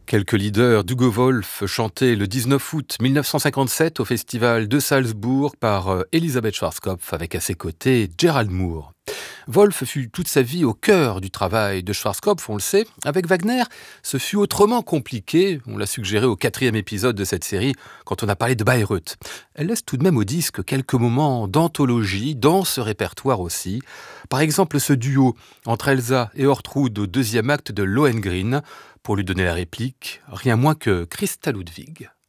Quelques leaders d'Hugo Wolf chantés le 19 août 1957 au festival de Salzbourg par Elisabeth Schwarzkopf avec à ses côtés Gerald Moore. Wolf fut toute sa vie au cœur du travail de Schwarzkopf, on le sait. Avec Wagner, ce fut autrement compliqué, on l'a suggéré au 4e épisode de cette série quand on a parlé de Bayreuth. Elle laisse tout de même au disque quelques moments d'anthologie, dans ce répertoire aussi. Par exemple ce duo entre Elsa et Ortrud au 2e acte de Lohengrin, pour lui donner la réplique, rien moins que Christa Ludwig.